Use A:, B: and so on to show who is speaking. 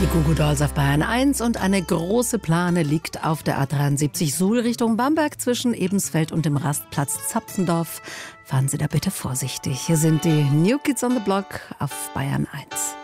A: Die Goo Goo Dolls auf Bayern 1 und eine große Plane liegt auf der A73 Suhl Richtung Bamberg zwischen Ebensfeld und dem Rastplatz Zapfendorf. Fahren Sie da bitte vorsichtig. Hier sind die New Kids on the Block auf Bayern 1.